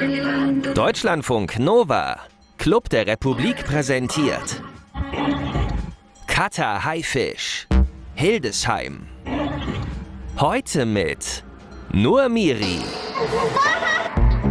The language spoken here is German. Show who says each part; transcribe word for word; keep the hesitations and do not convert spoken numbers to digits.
Speaker 1: Deutschlandfunk Nova, Club der Republik präsentiert Kater Haifisch, Hildesheim. Heute mit Nur Miri.